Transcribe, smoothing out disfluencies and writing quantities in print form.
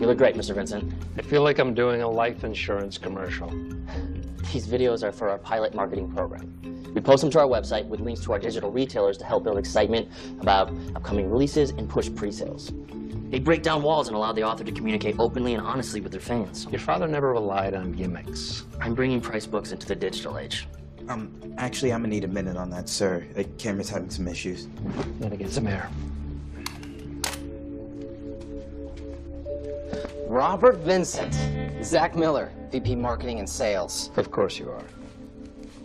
You look great, Mr. Vincent. I feel like I'm doing a life insurance commercial. These videos are for our pilot marketing program. We post them to our website with links to our digital retailers to help build excitement about upcoming releases and push pre-sales. They break down walls and allow the author to communicate openly and honestly with their fans. Your father never relied on gimmicks. I'm bringing price books into the digital age. Actually, I'm gonna need a minute on that, sir. The camera's having some issues. Gotta get some air. Robert Vincent, Zach Miller, VP Marketing and Sales. Of course you are.